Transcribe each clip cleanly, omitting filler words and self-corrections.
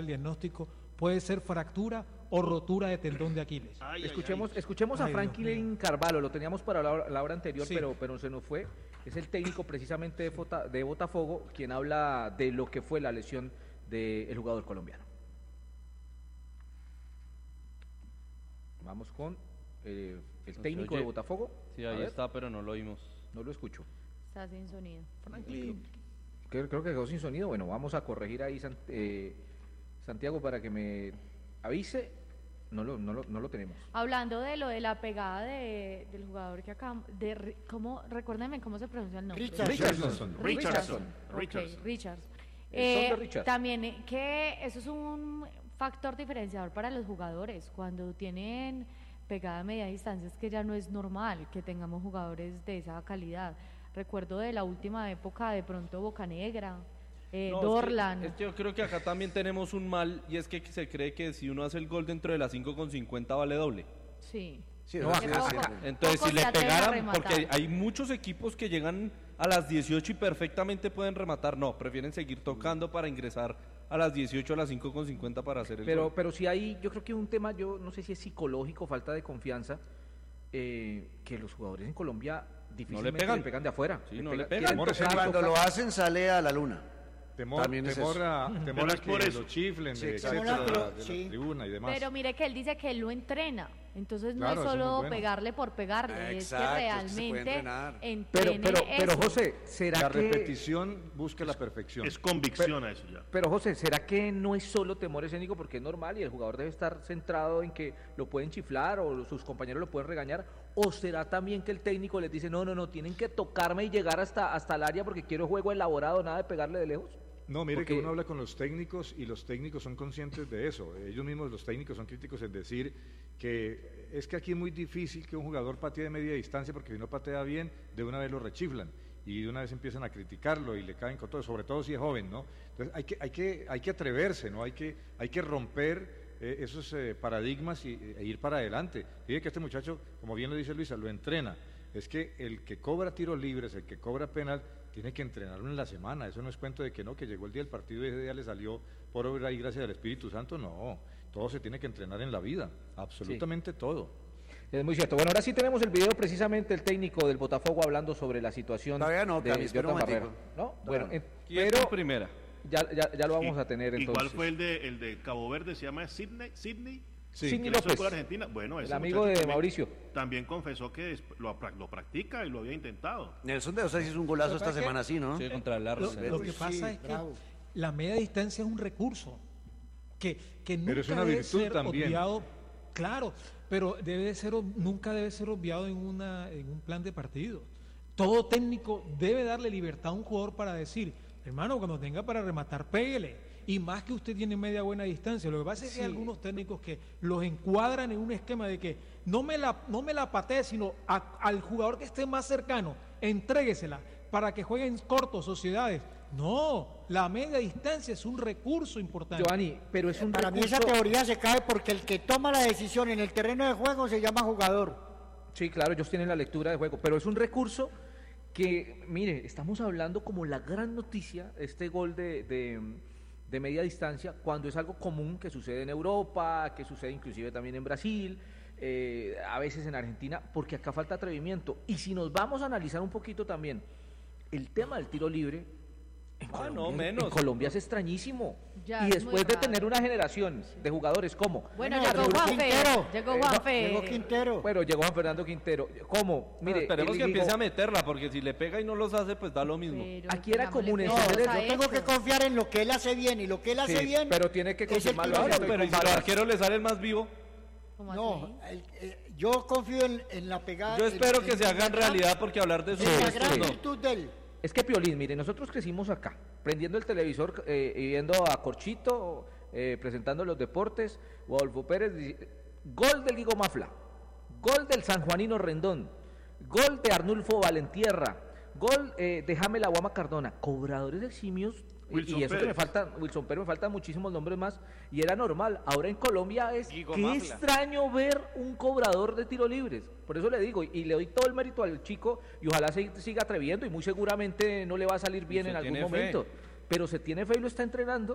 el diagnóstico, puede ser fractura o rotura de tendón de Aquiles. Escuchemos a Franklin Carvalho, lo teníamos para la hora anterior, sí, pero se nos fue. Es el técnico precisamente de Botafogo, quien habla de lo que fue la lesión del jugador colombiano. Vamos con el técnico de Botafogo. Sí, ahí está, pero no lo oímos. No lo escucho. Está sin sonido. Franklin. Creo que quedó sin sonido. Bueno, vamos a corregir ahí, Santiago, para que me avise. No lo tenemos. Hablando de lo de la pegada del jugador que acá, recuérdenme cómo se pronuncia el nombre. Richardson. Okay, Richards. También que eso es un factor diferenciador para los jugadores. Cuando tienen pegada a media distancia, es que ya no es normal que tengamos jugadores de esa calidad. Recuerdo de la última época, de pronto Bocanegra, Dorlan. Es que yo creo que acá también tenemos un mal, y es que se cree que si uno hace el gol dentro de las 5,50 vale doble. Sí. Sí, Entonces si le pegaran, porque hay muchos equipos que llegan a las 18 y perfectamente pueden rematar, no, prefieren seguir tocando para ingresar a las 18 a las 5,50 para hacer el gol. Pero si hay, yo creo que un tema, yo no sé si es psicológico, falta de confianza, que los jugadores en Colombia difícilmente le pegan de afuera. Sí, no le pegan. Cuando lo hacen sale a la luna. Temor a que lo chiflen, etcétera, de la tribuna y demás. Pero mire que él dice que él lo entrena, entonces no Claro, es solo bueno. pegarle por pegarle, Exacto, es que realmente Pero eso. José, ¿será La que repetición busca la perfección. Es convicción a eso ya. Pero José, ¿será que no es solo temor escénico? Porque es normal y el jugador debe estar centrado en que lo pueden chiflar o sus compañeros lo pueden regañar. ¿O será también que el técnico les dice, no, tienen que tocarme y llegar hasta el área porque quiero juego elaborado, nada de pegarle de lejos? No, mire Porque que uno habla con los técnicos y los técnicos son conscientes de eso. Ellos mismos, los técnicos, son críticos en decir que es que aquí es muy difícil que un jugador patee de media distancia porque si no patea bien, de una vez lo rechiflan y de una vez empiezan a criticarlo y le caen con todo, sobre todo si es joven, ¿no? Entonces hay que atreverse, ¿no? Hay que romper esos paradigmas e ir para adelante. Fíjate que este muchacho, como bien lo dice Luisa, lo entrena. Es que el que cobra tiros libres, el que cobra penal, tiene que entrenarlo en la semana. Eso no es cuento de que no, que llegó el día del partido y ese día le salió por obra y gracias al Espíritu Santo. No, todo se tiene que entrenar en la vida, absolutamente todo. Es muy cierto. Bueno, ahora sí tenemos el video precisamente el técnico del Botafogo hablando sobre la situación Todavía no, de Otto Barrera. ¿No? Bueno, pero primera. Ya lo vamos a tener entonces. Igual fue el de Cabo Verde, se llama Sidney Sidney que López, con Argentina. Bueno, el amigo de Mauricio. También confesó que lo practica y lo había intentado. Nelson de Osa hizo un golazo esta semana, sí, ¿no? Sí, contra el Arsenal. Lo que pasa es que la media distancia es un recurso que nunca Pero es una debe virtud ser también. obviado, claro, pero nunca debe ser obviado en un plan de partido. Todo técnico debe darle libertad a un jugador para decir, hermano, cuando tenga para rematar, péguele. Y más que usted tiene media buena distancia. Lo que pasa es que hay algunos técnicos que los encuadran en un esquema de que no me la patee, sino al jugador que esté más cercano, entréguesela para que jueguen cortos, sociedades. No, la media distancia es un recurso importante. Giovanni, pero es un Para recurso... mí esa teoría se cae porque el que toma la decisión en el terreno de juego se llama jugador. Sí, claro, ellos tienen la lectura de juego, pero es un recurso que, mire, estamos hablando como la gran noticia, este gol de media distancia, cuando es algo común que sucede en Europa, que sucede inclusive también en Brasil, a veces en Argentina, porque acá falta atrevimiento. Y si nos vamos a analizar un poquito también el tema del tiro libre, en Colombia es extrañísimo. Ya y es después muy de raro. tener una generación de jugadores como... Bueno, llegó Juanfe. Llegó Quintero. Bueno, llegó Juan Fernando Quintero. ¿Cómo? Mire, esperemos que empiece a meterla, porque si le pega y no los hace, pues da lo mismo. Pero Aquí era común pongámosle entender pausa a Yo tengo eso. que confiar en lo que él hace bien y lo que él hace Sí, bien. pero tiene que es el confirmarlo tiro ahora, libre. Pero ¿y si al arquero le sale el más vivo? ¿Cómo No, así? yo confío en la pegada. Yo espero que se haga en realidad, porque hablar de eso Es la Sí, gran sí. virtud de él. Es que Piolín, mire, nosotros crecimos acá, prendiendo el televisor y viendo a Corchito, presentando los deportes, o Adolfo Pérez, gol del Guigo Mafla, gol del sanjuanino Rendón, gol de Arnulfo Valentierra, gol de Jaime La Guama Cardona, cobradores eximios, Wilson y eso que Pérez. Wilson Pérez, me faltan muchísimos nombres más, y era normal. Ahora en Colombia es Guigo qué Mafla. extraño ver un cobrador de tiro libres. Por eso le digo, y le doy todo el mérito al chico, y ojalá se siga atreviendo, y muy seguramente no le va a salir bien Se en algún tiene fe. momento, pero se tiene fe y lo está entrenando,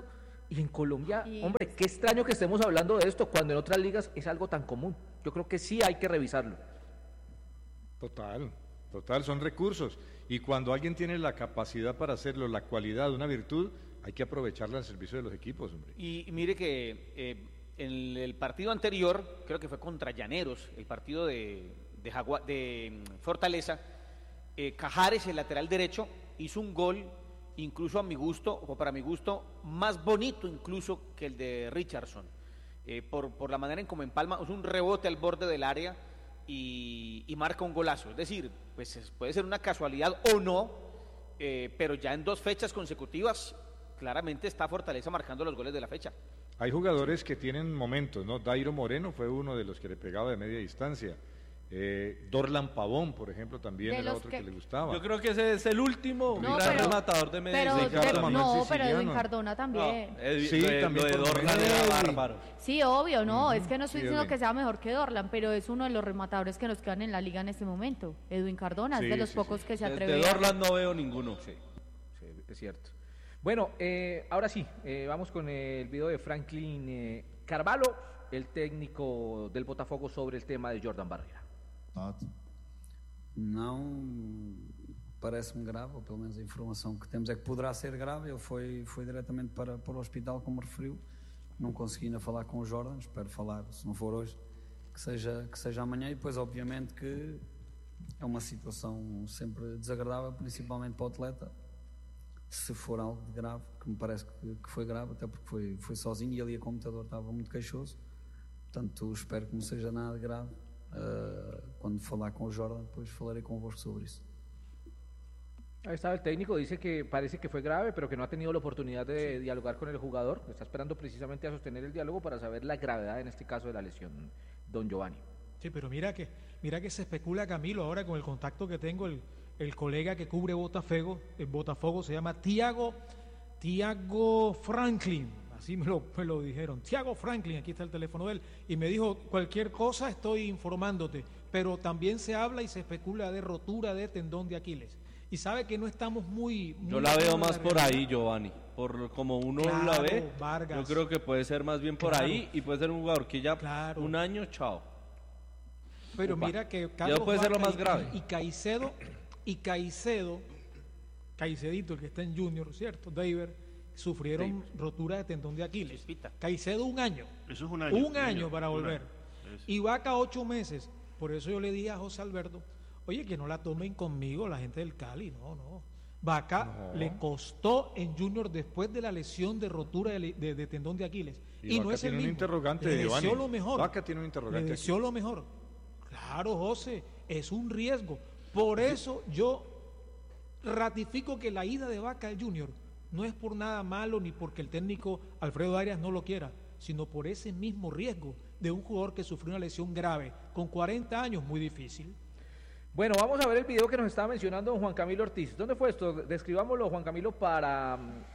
Y en Colombia, hombre, qué extraño que estemos hablando de esto cuando en otras ligas es algo tan común. Yo creo que sí hay que revisarlo. Total, son recursos. Y cuando alguien tiene la capacidad para hacerlo, la cualidad, una virtud, hay que aprovecharla al servicio de los equipos, hombre. Y mire que en el partido anterior, creo que fue contra Llaneros, el partido de Fortaleza, Cajares, el lateral derecho, hizo un gol, incluso a mi gusto, o para mi gusto, más bonito incluso que el de Richardson, por la manera en como empalma, es un rebote al borde del área y marca un golazo. Es decir, pues puede ser una casualidad o no, pero ya en 2 fechas consecutivas, claramente está Fortaleza marcando los goles de la fecha. Hay jugadores que tienen momentos, ¿no? Dairo Moreno fue uno de los que le pegaba de media distancia. Dorlan Pavón, por ejemplo, también era otro que le gustaba. Yo creo que ese es el último gran rematador de media distancia. Pero Edwin Cardona también. También lo de Dorlan era bárbaro. Sí, obvio, es que no estoy diciendo que sea mejor que Dorlan, pero es uno de los rematadores que nos quedan en la liga en este momento. Edwin Cardona es de los pocos que se atreve. De Dorlan no veo ninguno. Sí, es cierto. Bueno, ahora sí, vamos con el video de Franklin Carvalho, el técnico del Botafogo, sobre el tema de Jordan Barreira. Não parece-me grave, ou pelo menos a informação que temos é que poderá ser grave. Ele foi diretamente para o hospital, como referiu. Não consegui ainda falar com o Jordan, espero falar, se não for hoje, que seja amanhã. E depois, obviamente, que é uma situação sempre desagradável, principalmente para o atleta, se for algo de grave, que me parece que foi grave, até porque foi sozinho e ali a computador estava muito queixoso. Portanto, espero que não seja nada de grave. Cuando falar con Jordan, pues falaré con vos sobre eso. Ahí estaba el técnico, dice que parece que fue grave, pero que no ha tenido la oportunidad de dialogar con el jugador. Está esperando precisamente a sostener el diálogo para saber la gravedad en este caso de la lesión, don Giovanni. Sí, pero mira que se especula, Camilo, ahora con el contacto que tengo, el colega que cubre Botafogo se llama Tiago Franklin. Así me lo dijeron. Tiago Franklin, aquí está el teléfono de él, y me dijo, cualquier cosa estoy informándote, pero también se habla y se especula de rotura de tendón de Aquiles. Y sabe que no estamos muy yo la veo más por ahí, Giovanni, por como uno la ve, Vargas. Yo creo que puede ser más bien por ahí, y puede ser un jugador que ya un año, chao. Pero mira que Carlos ya puede ser lo más grave. Y Caicedo, el que está en Junior, ¿cierto? David, sufrieron rotura de tendón de Aquiles. Caicedo un año. Eso es un año. Un año para volver. Y Vaca 8 meses. Por eso yo le dije a José Alberto, oye, que no la tomen conmigo la gente del Cali. No. Vaca le costó en Junior después de la lesión de rotura de tendón de Aquiles. Y no es el mismo. Un interrogante le deseó lo mejor. Vaca tiene un interrogante. Le deseó lo mejor. Claro, José, es un riesgo. Por eso yo ratifico que la ida de Vaca al Junior no es por nada malo ni porque el técnico Alfredo Arias no lo quiera, sino por ese mismo riesgo de un jugador que sufrió una lesión grave con 40 años, muy difícil. Bueno, vamos a ver el video que nos estaba mencionando don Juan Camilo Ortiz. ¿Dónde fue esto? Describámoslo, Juan Camilo, para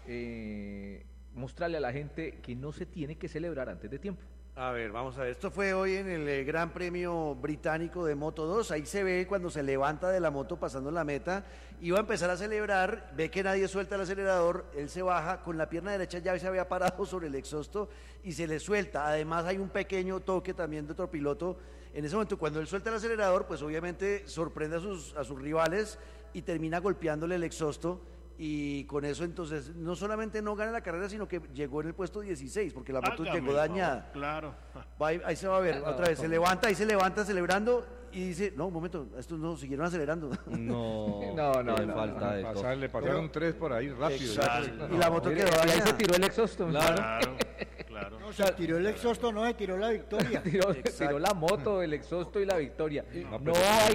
mostrarle a la gente que no se tiene que celebrar antes de tiempo. A ver, vamos a ver, esto fue hoy en el Gran Premio Británico de Moto 2, ahí se ve cuando se levanta de la moto pasando la meta, iba a empezar a celebrar, ve que nadie suelta el acelerador, él se baja, con la pierna derecha ya se había parado sobre el exhausto y se le suelta, además hay un pequeño toque también de otro piloto, en ese momento cuando él suelta el acelerador, pues obviamente sorprende a sus rivales y termina golpeándole el exhausto. Y con eso entonces no solamente no gana la carrera, sino que llegó en el puesto 16 porque la moto llegó dañada. Claro. Ahí se va a ver otra vez, se levanta celebrando y dice, no, un momento, estos no siguieron acelerando. No, falta de le pasaron 3 por ahí rápido. Y la moto quedó dañada. Y ahí se tiró el exhausto. Claro. No, se tiró el exhausto, no, se tiró la victoria. tiró la moto, el exhausto y la victoria. No,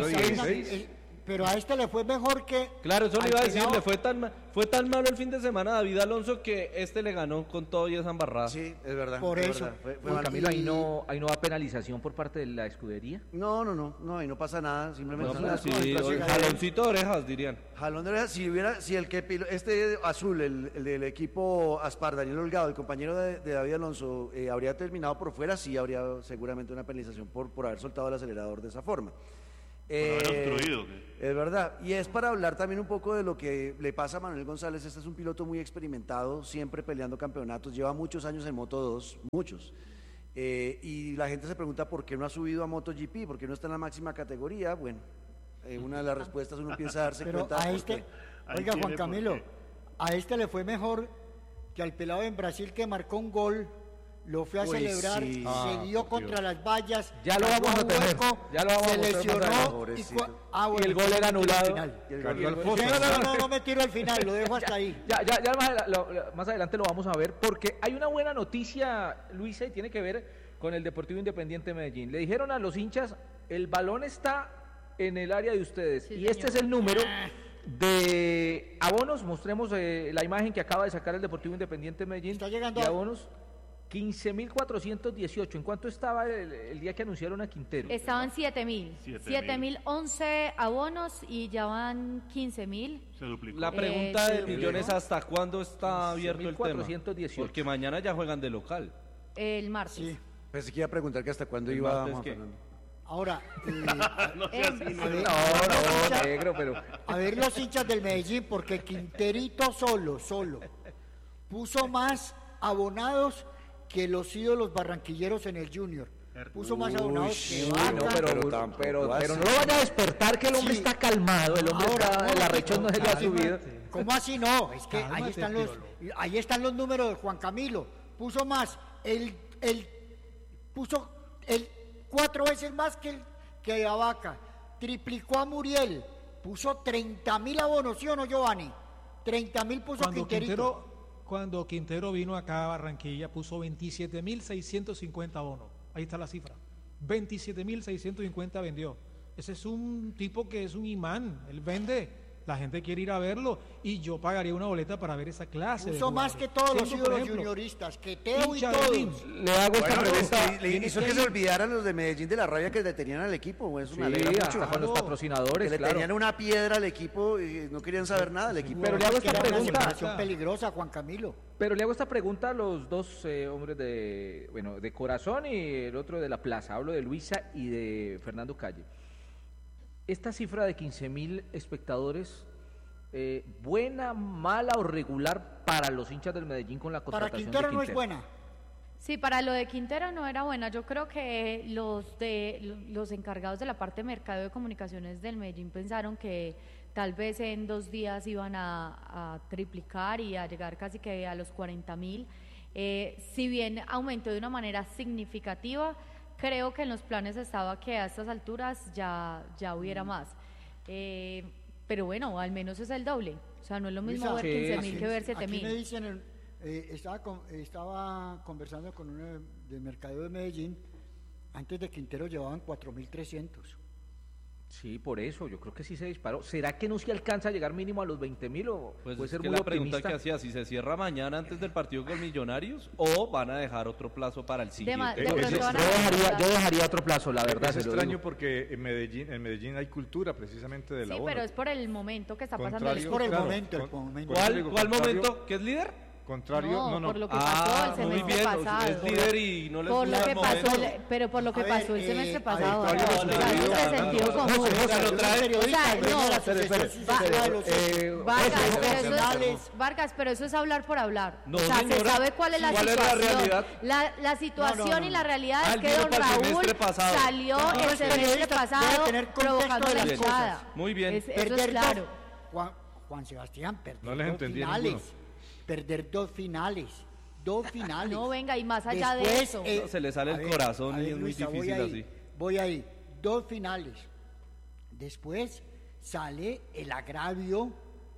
ahí pero a este le fue mejor que... Claro, eso le iba a decir, le fue tan malo el fin de semana a David Alonso que este le ganó con todo y esa embarrada. Sí, es verdad. Por eso. Juan Camilo, ¿ahí no va penalización por parte de la escudería? No, ahí no pasa nada, simplemente... Jaloncito de orejas, dirían. Jalón de orejas, si el que este azul, el del equipo Aspar, Daniel Holgado, el compañero de David Alonso, habría terminado por fuera, sí habría seguramente una penalización por haber soltado el acelerador de esa forma. Es verdad, y es para hablar también un poco de lo que le pasa a Manuel González. Este es un piloto muy experimentado, siempre peleando campeonatos, lleva muchos años en Moto2, muchos. Y la gente se pregunta por qué no ha subido a MotoGP, por qué no está en la máxima categoría. Bueno, una de las respuestas uno empieza a darse cuenta. Oiga, Juan Camilo, a este le fue mejor que al pelado en Brasil que marcó un gol. Lo fue a celebrar, se dio contra las vallas. Ya lo vamos a tener. Se lesionó y el gol era anulado. No me tiro al final, lo dejo hasta ahí. Ya más adelante lo vamos a ver, porque hay una buena noticia, Luisa, y tiene que ver con el Deportivo Independiente de Medellín. Le dijeron a los hinchas, el balón está en el área de ustedes. Sí, y señor. Este es el número de abonos. Mostremos la imagen que acaba de sacar el Deportivo Independiente de Medellín. Está llegando de abonos. 15.418. ¿En cuánto estaba el día que anunciaron a Quintero? Estaban 7.000. 7.011 abonos y ya van 15.000. Se duplicó. La pregunta del millón es ¿hasta cuándo está abierto el tema? 418. Porque mañana ya juegan de local. El martes. Sí. Pensé que iba a preguntar que hasta cuándo iba a Ahora, negro, pero... a ver los hinchas del Medellín, porque Quinterito solo puso más abonados que los ídolos barranquilleros en el Junior. Puso más abonados que Vaca. Pero no lo vaya a despertar, que el hombre está calmado, el hombre la rechón no se le ha subido. ¿Cómo así no? Es que ahí están los números de Juan Camilo. Puso más, puso 4 veces más que a Vaca. Triplicó a Muriel. Puso 30.000 abonos, ¿sí o no, Giovanni? 30.000 puso Quinterito. Cuando Quintero vino acá a Barranquilla, puso 27.650 abonos. Ahí está la cifra. 27.650 vendió. Ese es un tipo que es un imán. Él vende. La gente quiere ir a verlo. Y yo pagaría una boleta para ver esa clase. Puso más que todos los ídolos junioristas. Que Teo y todos. Le hago esta pregunta. Le hizo que se olvidaran los de Medellín de la rabia que le tenían al equipo. Eso me alegra mucho. Con los patrocinadores. Que le tenían una piedra al equipo y no querían saber nada del equipo. Pero le hago esta pregunta. Una situación peligrosa, Juan Camilo. Pero le hago esta pregunta a los dos hombres de Corazón y el otro de La Plaza. Hablo de Luisa y de Fernando Calle. Esta cifra de 15.000 espectadores, ¿buena, mala o regular para los hinchas del Medellín con la contratación de Quintero? Para Quintero no es buena. Sí, para lo de Quintero no era buena. Yo creo que los encargados de la parte de mercado de comunicaciones del Medellín pensaron que tal vez en 2 días iban a triplicar y a llegar casi que a los 40.000. Si bien aumentó de una manera significativa, creo que en los planes estaba que a estas alturas ya hubiera más. Pero bueno, al menos es el doble. O sea, no es lo mismo ver 15.000 que ver 7.000. Aquí me dicen, estaba conversando con uno de mercadeo de Medellín, antes de Quintero llevaban 4.300. Sí, por eso, yo creo que sí se disparó. ¿Será que no se alcanza a llegar mínimo a los 20.000 o pues puede ser muy muy optimista? La pregunta que hacía, si se cierra mañana antes del partido con Millonarios o van a dejar otro plazo para el siguiente. Yo dejaría otro plazo, la verdad. Es extraño porque en Medellín hay cultura precisamente de la Sí, pero es por el momento que está pasando. Es por el momento. ¿Cuál momento? ¿Qué es líder? Contrario, no. Por lo que pasó el semestre pasado. Es líder y no les por lo que pasó, pero por lo que pasó el semestre pasado. Vargas, pero eso es hablar por hablar. No, o sea, señora, se sabe cuál es la situación. La situación y la realidad es que don Raúl salió el semestre pasado provocando la hinchada. Muy bien. Eso es claro. Juan Sebastián perdió no les entendí perder 2 finales. No, venga, y más allá de eso. Se le sale el corazón y es muy difícil así. Voy ahí, 2 finales. Después sale el agravio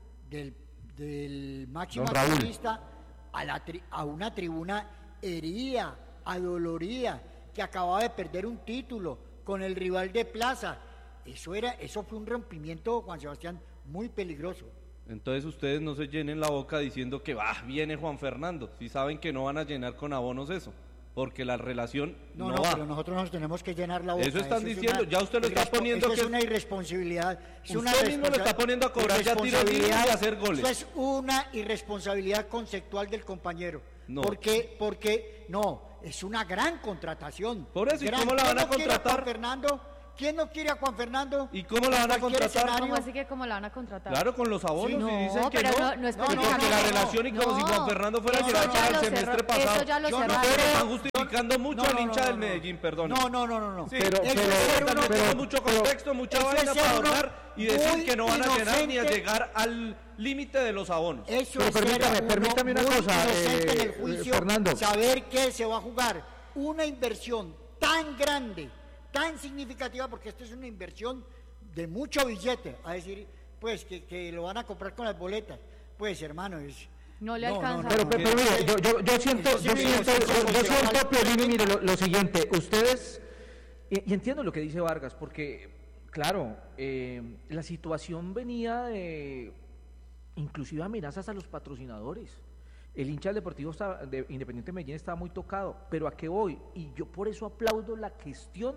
del máximo accionista a una tribuna herida, adolorida, que acababa de perder un título con el rival de Plaza. Eso fue un rompimiento, Juan Sebastián, muy peligroso. Entonces ustedes no se llenen la boca diciendo que viene Juan Fernando, si saben que no van a llenar con abonos eso, porque la relación no va. Pero nosotros nos tenemos que llenar la boca. Eso están diciendo, ya usted lo está poniendo eso es una irresponsabilidad. Usted mismo lo está poniendo a cobrar ya tiros libres y a hacer goles. Eso es una irresponsabilidad conceptual del compañero. No. Porque no, es una gran contratación. Por eso, ¿y cómo la van a contratar? Fernando ¿Quién no quiere a Juan Fernando? ¿Y cómo la van a contratar? ¿Cómo así que cómo la van a contratar? Claro, con los abonos. Sí, y dicen que pero no. No es porque la relación y como si Juan Fernando fuera a llegar para el semestre pasado. Eso ya lo cerraron. Ustedes están justificando mucho al hincha del Medellín, perdón. No. Sí, pero están mucho contexto, mucha vaina para hablar y decir que no van a llenar ni a llegar al límite de los abonos. Eso pero permítame una cosa, en el juicio, Fernando. Saber que se va a jugar una inversión tan grande, tan significativa, porque esto es una inversión de mucho billete, a decir, pues, que lo van a comprar con las boletas. Pues, hermano, no le alcanza. Pero mire, yo siento, Piolín, mire, lo siguiente, ustedes, y entiendo lo que dice Vargas, porque, claro, la situación venía de, inclusive amenazas a los patrocinadores. El hincha del Deportivo de Independiente Medellín estaba muy tocado, pero ¿a qué voy? Y yo por eso aplaudo la gestión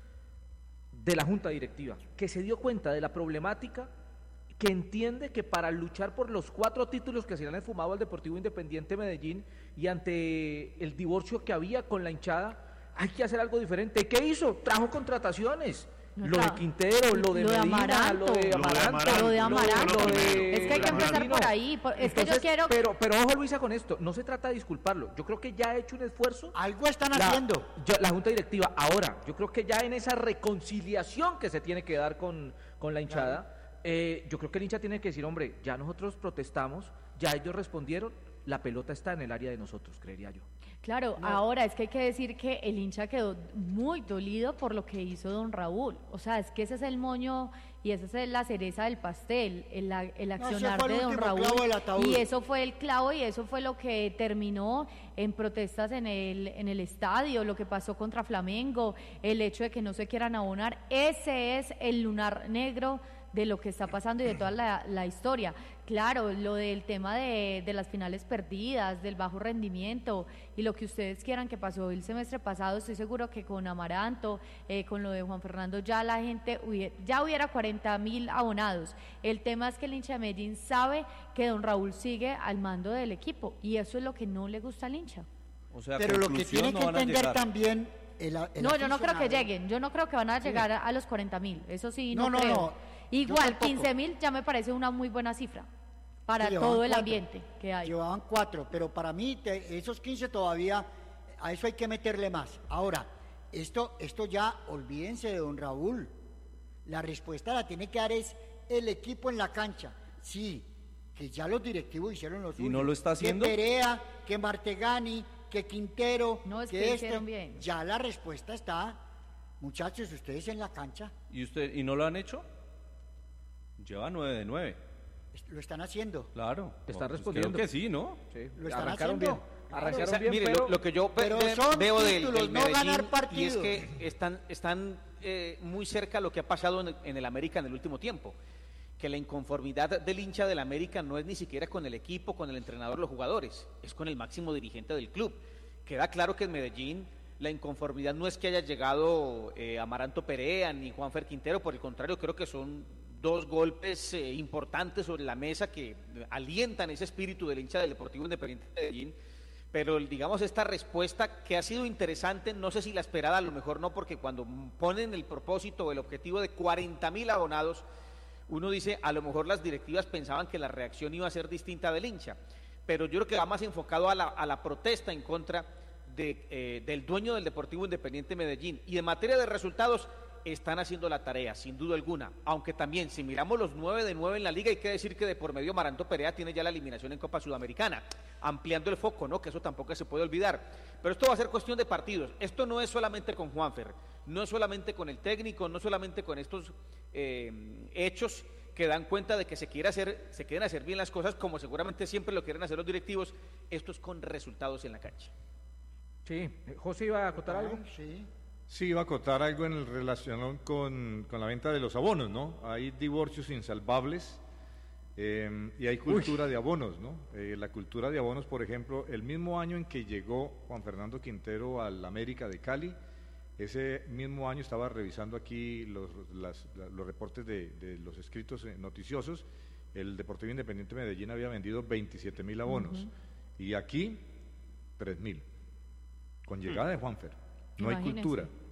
de la Junta Directiva, que se dio cuenta de la problemática, que entiende que para luchar por los 4 títulos que se le han esfumado al Deportivo Independiente Medellín y ante el divorcio que había con la hinchada, hay que hacer algo diferente. ¿Qué hizo? Trajo contrataciones. Lo de Quintero, lo de Medina, lo de Amaranto. Es que hay que empezar por ahí. Es que yo quiero... Pero ojo, Luisa, con esto, no se trata de disculparlo. Yo creo que ya ha hecho un esfuerzo. Algo están haciendo. La Junta Directiva. Ahora, yo creo que ya en esa reconciliación que se tiene que dar con la hinchada, yo creo que el hincha tiene que decir, hombre, ya nosotros protestamos, ya ellos respondieron, la pelota está en el área de nosotros, creería yo. Claro, ahora es que hay que decir que el hincha quedó muy dolido por lo que hizo don Raúl. O sea, es que ese es el moño y esa es la cereza del pastel, el accionar de don Raúl. Y eso fue el clavo y eso fue lo que terminó en protestas en el estadio, lo que pasó contra Flamengo, el hecho de que no se quieran abonar. Ese es el lunar negro de lo que está pasando y de toda la historia. Claro, lo del tema de las finales perdidas, del bajo rendimiento y lo que ustedes quieran que pasó el semestre pasado, estoy seguro que con Amaranto, con lo de Juan Fernando, ya la gente ya hubiera 40,000 abonados. El tema es que el hincha de Medellín sabe que don Raúl sigue al mando del equipo y eso es lo que no le gusta al hincha. O sea, pero lo que tiene que entender también... No, yo no creo que lleguen, yo no creo que van a llegar a los 40,000, eso sí, no creo. No. Igual, 15,000 ya me parece una muy buena cifra para todo el ambiente que hay. Llevaban 4, pero para mí esos 15 todavía, a eso hay que meterle más. Ahora, esto ya, olvídense de don Raúl, la respuesta la tiene que dar es el equipo en la cancha. Sí, que ya los directivos hicieron los ¿Y no lo está haciendo? Que Perea, que Martegani, que Quintero, no, es que hicieron bien. Ya la respuesta está, muchachos, ustedes en la cancha. ¿Y no lo han hecho? Lleva 9 de 9. Lo están haciendo. Claro. Están respondiendo. Creo que sí, ¿no? Sí. Lo están haciendo bien. Arrancaron bien, mire, lo que yo veo del Medellín, y es que están muy cerca de lo que ha pasado en el América en el último tiempo, que la inconformidad del hincha del América no es ni siquiera con el equipo, con el entrenador, los jugadores, es con el máximo dirigente del club. Queda claro que en Medellín la inconformidad no es que haya llegado Amaranto Perea ni Juanfer Quintero, por el contrario, creo que son 2 golpes importantes sobre la mesa que alientan ese espíritu del hincha del Deportivo Independiente de Medellín. Pero digamos esta respuesta que ha sido interesante, no sé si la esperada, a lo mejor no, porque cuando ponen el propósito o el objetivo de 40,000 abonados, uno dice, a lo mejor las directivas pensaban que la reacción iba a ser distinta del hincha, pero yo creo que va más enfocado a la protesta en contra del dueño del Deportivo Independiente Medellín. Y en materia de resultados, están haciendo la tarea, sin duda alguna, aunque también, si miramos los 9 de 9 en la liga, hay que decir que de por medio Amaranto Perea tiene ya la eliminación en Copa Sudamericana, ampliando el foco, ¿no? Que eso tampoco se puede olvidar, pero esto va a ser cuestión de partidos, esto no es solamente con Juanfer, no es solamente con el técnico, no solamente con estos hechos que dan cuenta de que se quieren hacer bien las cosas, como seguramente siempre lo quieren hacer los directivos, esto es con resultados en la cancha. Sí, José iba a acotar algo. Sí, iba a acotar algo en relación con la venta de los abonos, ¿no? Hay divorcios insalvables y hay cultura de abonos, ¿no? La cultura de abonos, por ejemplo, el mismo año en que llegó Juan Fernando Quintero al América de Cali, ese mismo año estaba revisando aquí los reportes de los escritos noticiosos, el Deportivo Independiente de Medellín había vendido 27,000 abonos y aquí 3,000, con llegada de Juanfer. No hay cultura.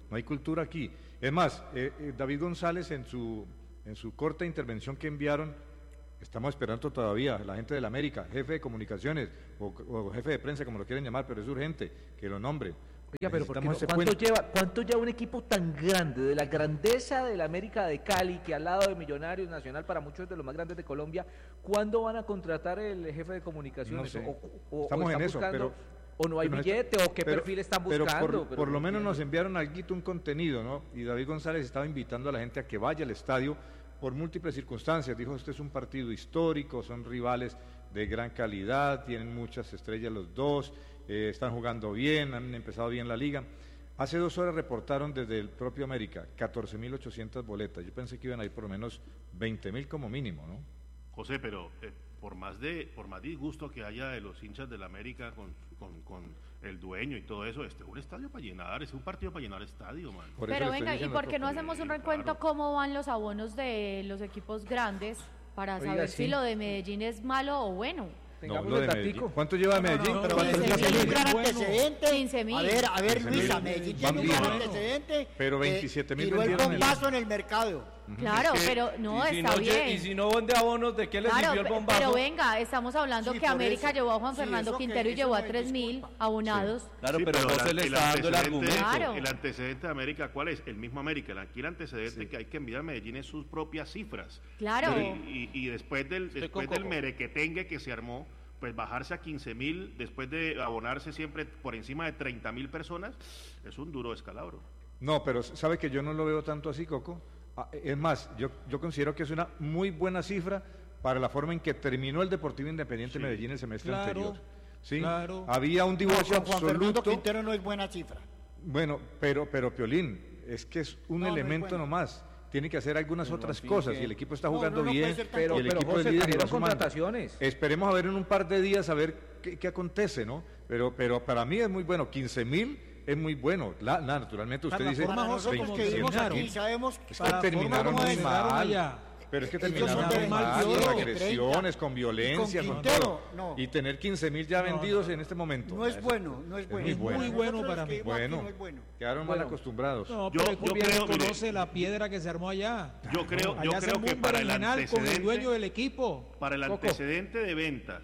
no hay cultura aquí. Es más, David González en su corta intervención que enviaron, estamos esperando todavía, la gente del América, jefe de comunicaciones o jefe de prensa, como lo quieren llamar, pero es urgente que lo nombren. Oiga, pero ¿cuánto lleva un equipo tan grande, de la grandeza del América de Cali, que al lado de Millonarios Nacional, para muchos es de los más grandes de Colombia, ¿cuándo van a contratar el jefe de comunicaciones? No sé. O estamos en buscando, eso, o no hay billete, o qué perfil están buscando. Por lo menos nos enviaron un contenido, ¿no? Y David González estaba invitando a la gente a que vaya al estadio por múltiples circunstancias. Dijo, este es un partido histórico, son rivales de gran calidad, tienen muchas estrellas los dos, están jugando bien, han empezado bien la liga. Hace 2 horas reportaron desde el propio América 14.800 boletas. Yo pensé que iban a ir por lo menos 20.000 como mínimo, ¿no? José, pero por más disgusto que haya de los hinchas del América con el dueño y todo eso, es un estadio para llenar, es un partido para llenar estadio, man. Pero venga, ¿y por qué no hacemos un recuento cómo van los abonos de los equipos grandes para saber si lo de Medellín es malo o bueno? No, lo de Medellín. ¿Cuánto lleva Medellín? Pero Medellín tiene un gran antecedente. 15.000. A ver, Luisa, Medellín tiene un gran antecedente. Pero 27.000 tiró el bombazo en el mercado. Claro, pero no, está bien. Y si no vende abonos, ¿de qué le sirvió el bombazo? Pero venga, estamos hablando que América llevó a Juan Fernando Quintero y llevó a 3.000 abonados. Claro, pero no se le está dando el argumento. Claro. El antecedente de América, ¿cuál es? El mismo América. Aquí el antecedente que hay que enviar a Medellín es sus propias cifras. Claro. Y después del merequetengue que se armó, pues bajarse a 15.000 después de abonarse siempre por encima de 30.000 personas, es un duro descalabro. No, pero sabe que yo no lo veo tanto así, Coco. Es más, yo considero que es una muy buena cifra para la forma en que terminó el Deportivo Independiente Medellín el semestre anterior. ¿Sí? Claro. Había un divorcio absoluto. Juan Fernando Quintero no es buena cifra. Bueno, pero Piolín, es que es un elemento nomás. Tiene que hacer algunas otras cosas y el equipo está jugando bien, pero y el equipo José, es líder y va contrataciones. Esperemos a ver en un par de días a ver qué acontece, ¿no? Pero para mí es muy bueno, 15.000 es muy bueno. Naturalmente usted dice, para nosotros que vivimos aquí sabemos que terminaron muy mal. Pero es que terminaron mal, con agresiones, con violencia, con todo. No. Y tener 15.000 ya vendidos en este momento. No es bueno, no es bueno. Es muy bueno para mí. Bueno, quedaron mal acostumbrados. No, pero yo creo, conoce la piedra que se armó allá. Yo creo que para el antecedente, con el dueño del equipo. Para el antecedente de ventas,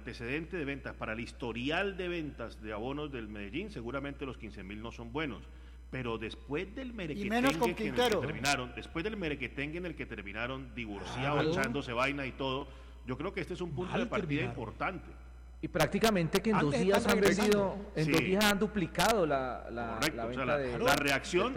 para el historial de ventas de abonos del Medellín, seguramente los 15.000 no son buenos. Pero después del merequetengue en el que terminaron divorciados, echándose vaina y todo, yo creo que este es un punto de partida importante. Y prácticamente que en 2 días han vendido, en 2 días han duplicado la venta, o sea, la reacción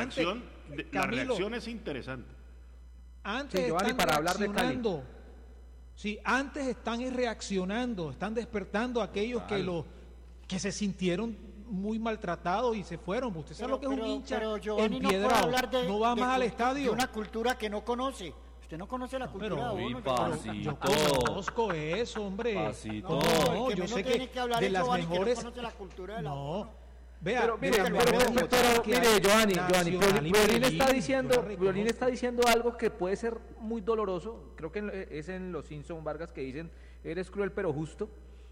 es interesante. Antes Giovanni, para hablar de Cali. Sí, antes están reaccionando, están despertando a aquellos que se sintieron muy maltratados y se fueron. Usted sabe lo que es un hincha empiedrado. No va más al estadio. De una cultura que no conoce. Usted no conoce la cultura de uno. Yo conozco eso, hombre. No, yo sé que de las mejores. No. Vea, mire, Giovanni, Violín está diciendo algo que puede ser muy doloroso. Creo que es en Los Simpson Vargas que dicen, eres cruel pero justo.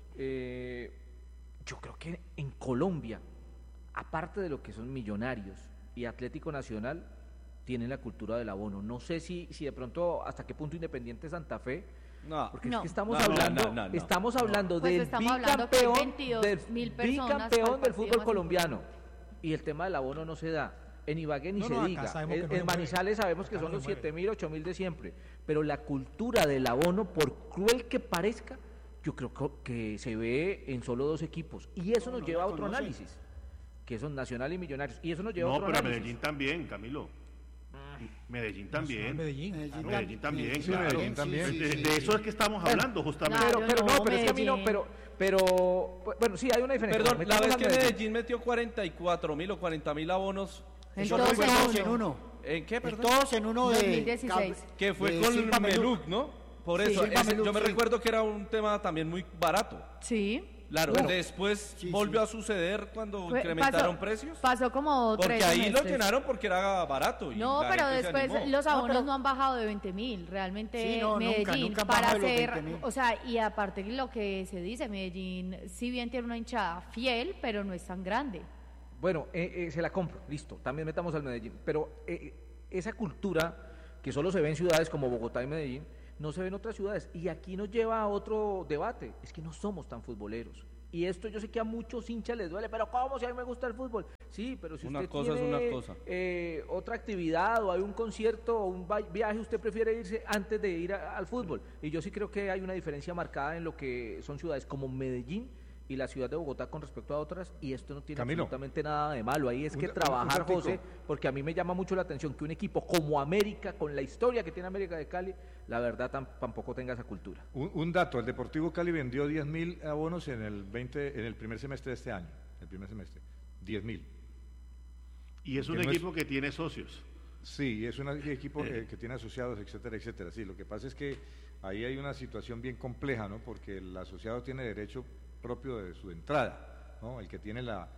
Yo creo que en Colombia, aparte de lo que son Millonarios y Atlético Nacional, tienen la cultura del abono. No sé si de pronto hasta qué punto Independiente Santa Fe, porque es que estamos hablando del bicampeón del fútbol colombiano, y el tema del abono no se da. En Ibagué ni se diga, en Manizales sabemos que son los 7.000, 8.000 de siempre, pero la cultura del abono, por cruel que parezca, yo creo que se ve en solo 2 equipos. Y eso nos lleva a otro análisis, que son Nacional y Millonarios. Y eso nos lleva a otro análisis. No, pero Medellín también, Camilo. Medellín también. Medellín también, claro. Medellín también. De eso es que estamos hablando, justamente. Pero bueno, sí, hay una diferencia. Perdón, la vez que Medellín metió 44.000 o 40.000 abonos. Todos en uno. ¿En qué, perdón? Todos en uno de 2016. Que fue con Meluc, ¿no? Por eso, yo me recuerdo que era un tema también muy barato. Sí. Claro, después volvió a suceder cuando incrementaron precios. Pasó como 3 Porque ahí lo llenaron porque era barato. No, pero después los abonos no han bajado de 20.000. Realmente Medellín, nunca para hacer, o sea, y aparte lo que se dice, Medellín, si bien tiene una hinchada fiel, pero no es tan grande. Bueno, se la compro, listo, también metamos al Medellín, pero esa cultura que solo se ve en ciudades como Bogotá y Medellín, no se ve en otras ciudades, y aquí nos lleva a otro debate, es que no somos tan futboleros, y esto yo sé que a muchos hinchas les duele, pero ¿cómo si a mí me gusta el fútbol? Sí, pero si usted tiene otra actividad o hay un concierto o un viaje, usted prefiere irse antes de ir al fútbol, y yo sí creo que hay una diferencia marcada en lo que son ciudades como Medellín y la ciudad de Bogotá con respecto a otras, y esto no tiene absolutamente nada de malo. Ahí es que trabajar, José, porque a mí me llama mucho la atención que un equipo como América, con la historia que tiene América de Cali, la verdad tampoco tenga esa cultura. Un dato, el Deportivo Cali vendió 10.000 abonos en el primer semestre de este año, 10.000. Y es un equipo que tiene socios. Sí, es un equipo que tiene asociados, etcétera, etcétera. Sí, lo que pasa es que ahí hay una situación bien compleja, ¿no? Porque el asociado tiene derecho propio de su entrada, ¿no? El que tiene la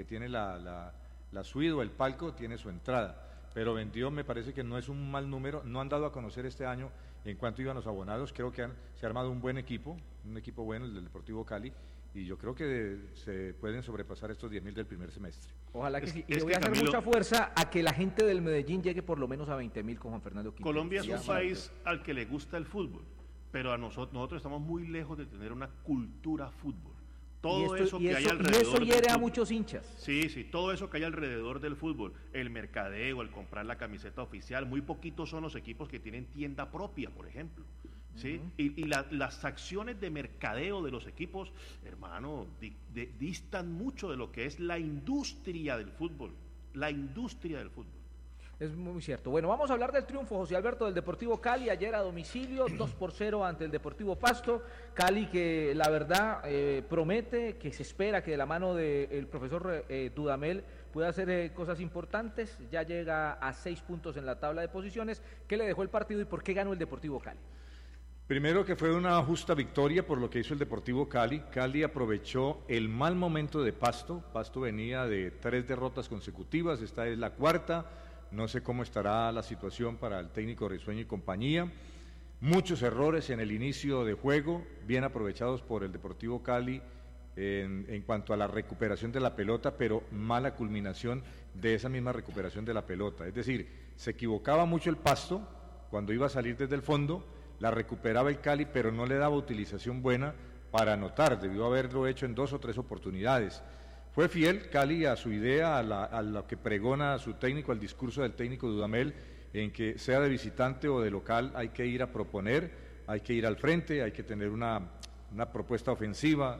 suite o el palco tiene su entrada, pero vendió, me parece que no es un mal número, no han dado a conocer este año en cuánto iban los abonados, creo que se ha armado un buen equipo, un equipo bueno, el del Deportivo Cali, y yo creo que se pueden sobrepasar estos 10.000 del primer semestre. Ojalá que sí, y le voy a hacer mucha fuerza a que la gente del Medellín llegue por lo menos a 20.000 con Juan Fernando Quintero. Colombia es un país al que le gusta el fútbol, pero a nosotros estamos muy lejos de tener una cultura fútbol. Todo eso que hay alrededor. Y eso hiere a muchos hinchas. Sí, todo eso que hay alrededor del fútbol, el mercadeo, el comprar la camiseta oficial, muy poquitos son los equipos que tienen tienda propia, por ejemplo. ¿Sí? Y las acciones de mercadeo de los equipos, hermano, distan mucho de lo que es la industria del fútbol. La industria del fútbol. Es muy cierto. Bueno, vamos a hablar del triunfo, José Alberto, del Deportivo Cali, ayer a domicilio, 2-0 ante el Deportivo Pasto. Cali que la verdad promete, que se espera que de la mano del profesor Dudamel pueda hacer cosas importantes. Ya llega a 6 puntos en la tabla de posiciones. ¿Qué le dejó el partido y por qué ganó el Deportivo Cali? Primero que fue una justa victoria por lo que hizo el Deportivo Cali. Cali aprovechó el mal momento de Pasto. Pasto venía de 3 derrotas consecutivas, esta es la 4ª. No sé cómo estará la situación para el técnico Risueño y compañía. Muchos errores en el inicio de juego, bien aprovechados por el Deportivo Cali en cuanto a la recuperación de la pelota, pero mala culminación de esa misma recuperación de la pelota. Es decir, se equivocaba mucho el Pasto cuando iba a salir desde el fondo, la recuperaba el Cali, pero no le daba utilización buena para anotar, debió haberlo hecho en 2 o 3 oportunidades. Fue fiel Cali a su idea, a lo que pregona su técnico, al discurso del técnico Dudamel, en que sea de visitante o de local hay que ir a proponer, hay que ir al frente, hay que tener una propuesta ofensiva,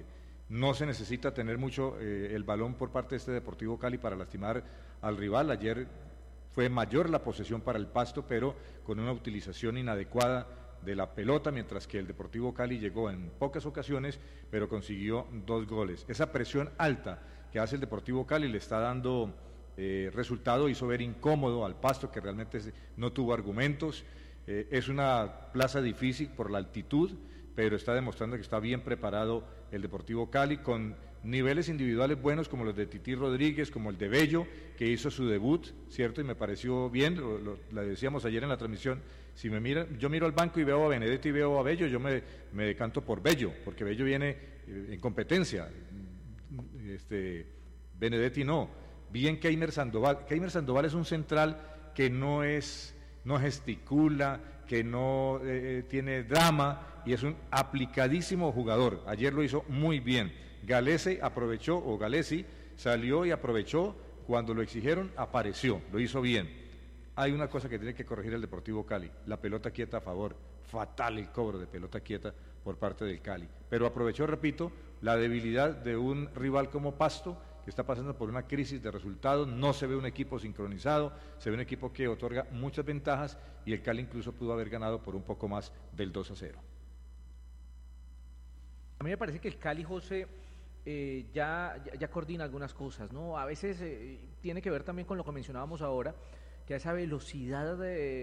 no se necesita tener mucho el balón por parte de este Deportivo Cali para lastimar al rival. Ayer fue mayor la posesión para el Pasto, pero con una utilización inadecuada de la pelota, mientras que el Deportivo Cali llegó en pocas ocasiones, pero consiguió 2 goles. Esa presión alta que hace el Deportivo Cali le está dando resultado, hizo ver incómodo al Pasto, que realmente no tuvo argumentos. Es una plaza difícil por la altitud, pero está demostrando que está bien preparado el Deportivo Cali, con niveles individuales buenos como los de Tití Rodríguez, como el de Bello, que hizo su debut, ¿cierto? Y me pareció bien, lo decíamos ayer en la transmisión. Si me miran, yo miro al banco y veo a Benedetti y veo a Bello, yo me decanto por Bello, porque Bello viene en competencia, Benedetti no. Bien Keimer Sandoval. Keimer Sandoval es un central que no gesticula, que no tiene drama, y es un aplicadísimo jugador. Ayer lo hizo muy bien. Galesi salió y aprovechó, cuando lo exigieron, apareció, lo hizo bien. Hay una cosa que tiene que corregir el Deportivo Cali, la pelota quieta a favor, fatal el cobro de pelota quieta por parte del Cali, pero aprovechó, repito, la debilidad de un rival como Pasto, que está pasando por una crisis de resultados, no se ve un equipo sincronizado, se ve un equipo que otorga muchas ventajas, y el Cali incluso pudo haber ganado por un poco más del 2-0. A mí me parece que el Cali, José, ya coordina algunas cosas, ¿no? A veces tiene que ver también con lo que mencionábamos ahora, que a esa velocidad,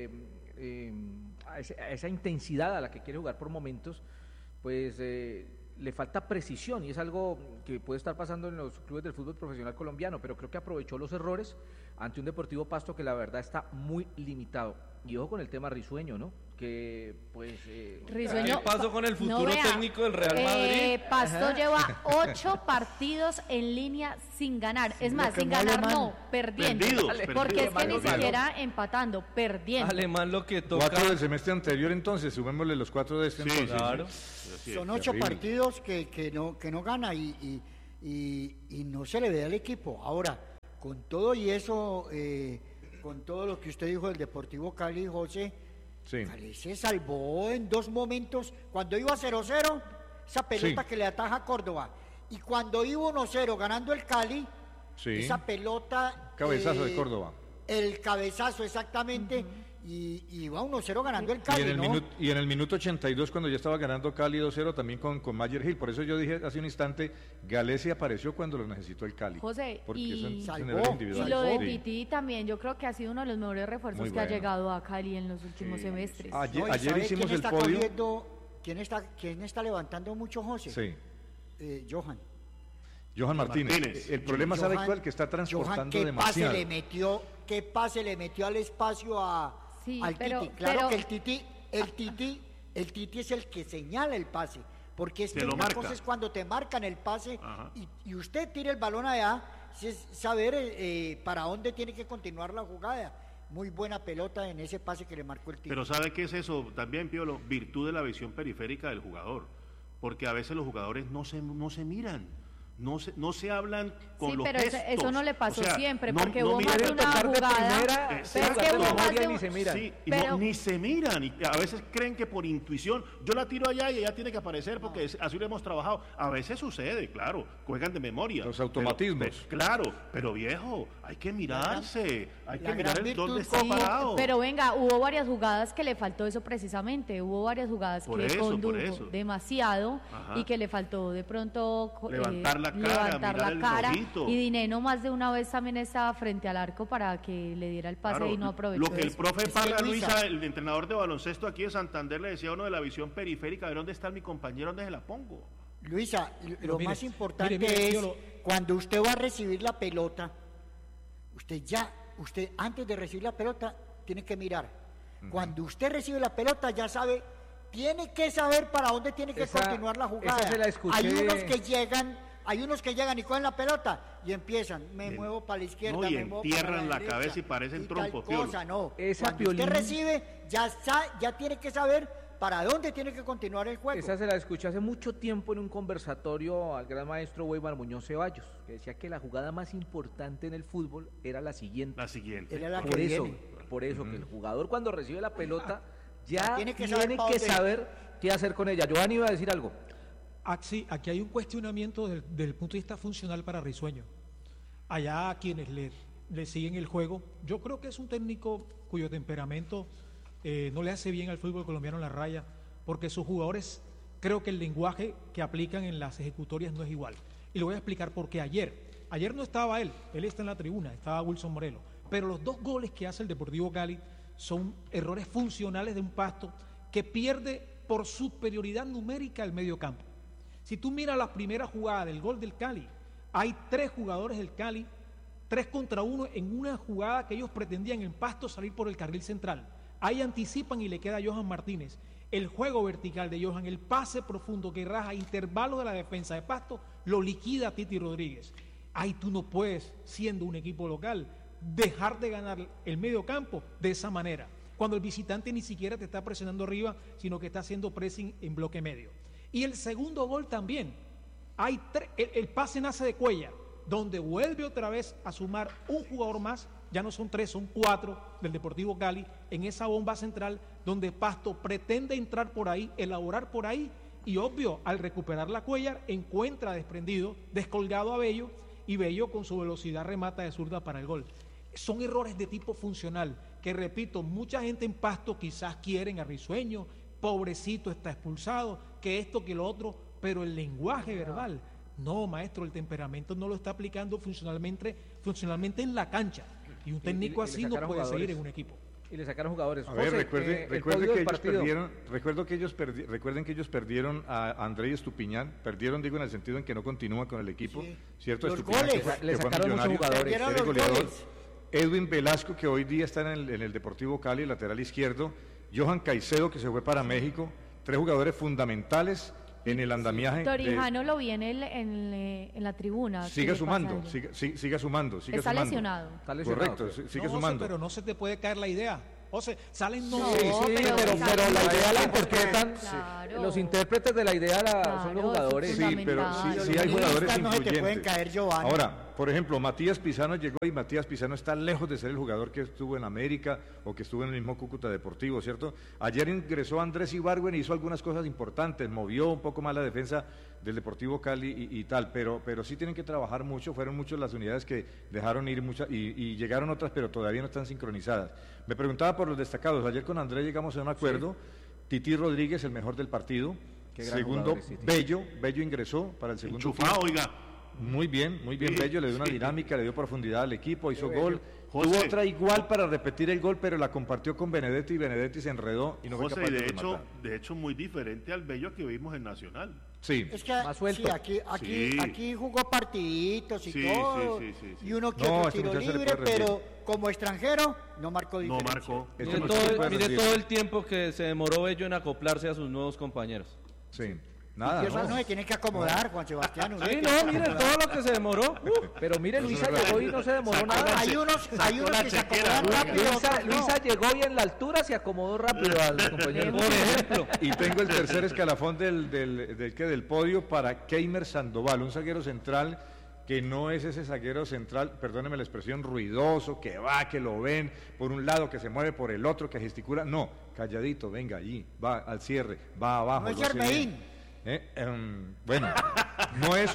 a esa intensidad a la que quiere jugar por momentos, pues le falta precisión, y es algo que puede estar pasando en los clubes del fútbol profesional colombiano, pero creo que aprovechó los errores ante un Deportivo Pasto que la verdad está muy limitado. Y ojo con el tema Risueño, ¿no? Que pues Risueño, ¿qué pasó con el futuro técnico del Real Madrid? Pasto lleva 8 partidos en línea sin ganar. Es más, sin ganar no, perdiendo. Porque es que ni siquiera empatando, perdiendo. Alemán lo que toca. 4 del semestre anterior entonces, sumémosle los 4 de este entonces. Claro. Son 8 partidos que no gana y no se le ve al equipo. Ahora, con todo y eso, con todo lo que usted dijo del Deportivo Cali, José, sí. Cali se salvó en 2 momentos. Cuando iba 0-0, esa pelota que le ataja a Córdoba. Y cuando iba 1-0 ganando el Cali, esa pelota... Cabezazo de Córdoba. El cabezazo, exactamente. Y iba 1-0 ganando el Cali, y en el minuto 82, cuando ya estaba ganando Cali 2-0, también con Mayer Hill. Por eso yo dije hace un instante, Galecia apareció cuando lo necesitó el Cali. José, porque y lo de Titi también, yo creo que ha sido uno de los mejores refuerzos que ha llegado a Cali en los últimos semestres. Ayer hicimos el podio. ¿Quién está levantando mucho, José? Sí. Johan Martínez. El problema, ¿sabe cuál? Que está transportando demasiado. ¿Qué pase le metió al espacio al Titi? Claro que el Titi es el que señala el pase, porque es que una cosa es cuando te marcan el pase y usted tira el balón allá, es saber para dónde tiene que continuar la jugada. Muy buena pelota en ese pase que le marcó el Titi. Pero ¿sabe qué es eso? También, Piolo, virtud de la visión periférica del jugador, porque a veces los jugadores no se miran. No se hablan con los gestos. Sí, pero eso no le pasó siempre, porque hubo más de una jugada. Pero es que hubo más de ni se miran. Sí, ni se miran, y a veces creen que por intuición, yo la tiro allá y ella tiene que aparecer, porque así lo hemos trabajado. A veces sucede, claro, juegan de memoria. Los automatismos. Claro, pero viejo, hay que mirarse, hay que mirar dónde está parado. Pero venga, hubo varias jugadas que le faltó eso precisamente, hubo varias jugadas que condujo demasiado y que le faltó de pronto levantar la cara, y Dineno más de una vez también estaba frente al arco para que le diera el pase y no aprovechó. Lo que el profe Parra, Luisa, el entrenador de baloncesto aquí de Santander, le decía a uno de la visión periférica: a ver dónde está mi compañero, dónde se la pongo. Luisa, lo más importante es cuando usted va a recibir la pelota, usted antes de recibir la pelota tiene que mirar. Cuando usted recibe la pelota ya sabe, tiene que saber para dónde tiene que continuar la jugada. Esa se la escuché. Hay unos que llegan y cogen la pelota y empiezan, me muevo para la izquierda, me muevo para la derecha, cabeza y parecen trompos. Cuando usted recibe, ya tiene que saber para dónde tiene que continuar el juego. Esa se la escuché hace mucho tiempo en un conversatorio al gran maestro Weimar Muñoz Ceballos, que decía que la jugada más importante en el fútbol era la siguiente. Era la por eso que el jugador cuando recibe la pelota ya tiene que saber qué hacer con ella. Giovanni iba a decir algo. Sí, aquí hay un cuestionamiento desde el punto de vista funcional para Risueño. Allá quienes le siguen el juego, yo creo que es un técnico cuyo temperamento no le hace bien al fútbol colombiano en la raya, porque sus jugadores, creo que el lenguaje que aplican en las ejecutorias no es igual. Y le voy a explicar por qué. Ayer no estaba él está en la tribuna, estaba Wilson Morelos, pero los 2 goles que hace el Deportivo Cali son errores funcionales de un Pasto que pierde por superioridad numérica el medio campo. Si tú miras la primera jugada del gol del Cali, hay 3 jugadores del Cali, 3 contra 1 en una jugada que ellos pretendían en Pasto salir por el carril central. Ahí anticipan y le queda a Johan Martínez. El juego vertical de Johan, el pase profundo que raja intervalos de la defensa de Pasto, lo liquida a Titi Rodríguez. Ahí tú no puedes, siendo un equipo local, dejar de ganar el medio campo de esa manera, cuando el visitante ni siquiera te está presionando arriba, sino que está haciendo pressing en bloque medio. Y el segundo gol también, el pase nace de Cuellar, donde vuelve otra vez a sumar un jugador más, ya no son 3, son 4 del Deportivo Cali, en esa bomba central donde Pasto pretende entrar por ahí, elaborar por ahí, y obvio, al recuperar la Cuellar, encuentra desprendido, descolgado a Bello, y Bello con su velocidad remata de zurda para el gol. Son errores de tipo funcional, que repito, mucha gente en Pasto quizás quieren a Risueño, pobrecito está expulsado, que esto, que lo otro, pero el lenguaje verbal, no, maestro, el temperamento no lo está aplicando funcionalmente en la cancha, y un técnico así no puede seguir en un equipo. Y le sacaron jugadores. A ver, recuerden que ellos perdieron a André Estupiñán, perdieron, digo, en el sentido en que no continúa con el equipo, ¿cierto? Los goles, le sacaron muchos jugadores. Era goleador. Edwin Velasco, que hoy día está en el Deportivo Cali, lateral izquierdo, Johan Caicedo, que se fue para México, 3 jugadores fundamentales en el andamiaje. Torijano lo vi en la tribuna. Siga sumando, siga sumando. Está lesionado. Correcto, sigue sumando. Pero no se te puede caer la idea. José, salen pero la idea la interpretan, los intérpretes de la idea son los jugadores. Sí, pero sí hay jugadores influyentes. No se te pueden caer, Giovanni. Ahora, por ejemplo, Matías Pizano llegó y Matías Pizano está lejos de ser el jugador que estuvo en América o que estuvo en el mismo Cúcuta Deportivo, ¿cierto? Ayer ingresó Andrés Ibargüen y hizo algunas cosas importantes, movió un poco más la defensa del Deportivo Cali y tal, pero sí tienen que trabajar mucho, fueron muchas las unidades que dejaron ir y llegaron otras, pero todavía no están sincronizadas. Me preguntaba por los destacados, ayer con Andrés llegamos a un acuerdo, Titi Rodríguez, el mejor del partido, segundo, Bello ingresó para el segundo Enchufado, oiga. Muy bien, Bello, le dio una dinámica, le dio profundidad al equipo, hizo gol. Tuvo otra igual para repetir el gol, pero la compartió con Benedetti y Benedetti se enredó y no fue capaz de rematar. De hecho, muy diferente al Bello que vimos en Nacional. Sí. Es que más suelto. Sí, aquí jugó partiditos y todo. Sí. Y uno que otro tiro libre, pero como extranjero no marcó diferencia. No marcó. Mire todo el tiempo que se demoró Bello en acoplarse a sus nuevos compañeros. Sí. Nada, y eso no se tiene que acomodar, Juan Sebastián. Sí, mire todo lo que se demoró. Pero mire, Luisa llegó y no se demoró nada. Hay unos que se acomodan rápido. Luisa llegó y en la altura se acomodó rápido al compañero. Por ejemplo. Y tengo el tercer escalafón del podio para Keimer Sandoval, un zaguero central que no es ese zaguero central, perdóneme la expresión, ruidoso, que va, que lo ven por un lado, que se mueve por el otro, que gesticula. No, calladito, venga allí, va al cierre, va abajo. No es Germain. Bueno, no es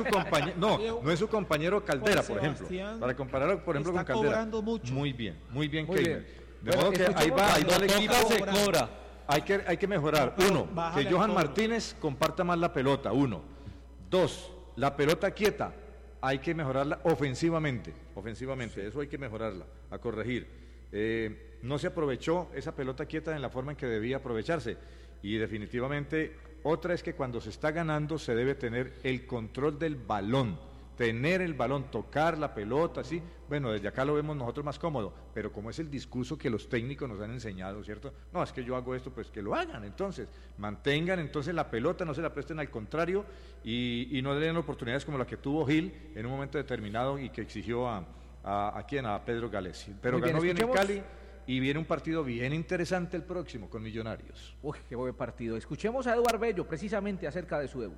su compañero Caldera, por ejemplo. Para compararlo, por ejemplo, con Caldera. Muy bien, Keimer. De modo que ahí va el equipo. Se cobra. Hay que mejorar. Uno, que Johan Martínez comparta más la pelota. 1. 2, la pelota quieta. Hay que mejorarla ofensivamente. Eso hay que mejorarla, a corregir. No se aprovechó esa pelota quieta en la forma en que debía aprovecharse. Y definitivamente, otra es que cuando se está ganando se debe tener el control del balón, tener el balón, tocar la pelota, ¿sí? Bueno, desde acá lo vemos nosotros más cómodo, pero como es el discurso que los técnicos nos han enseñado, ¿cierto? No, es que yo hago esto, pues que lo hagan, entonces, mantengan entonces la pelota, no se la presten al contrario y no le den oportunidades como la que tuvo Gil en un momento determinado y que exigió a Pedro Galesi. Pero ganó bien en Cali. Y viene un partido bien interesante el próximo con Millonarios. Uy, qué buen partido. Escuchemos a Eduardo Bello precisamente acerca de su debut.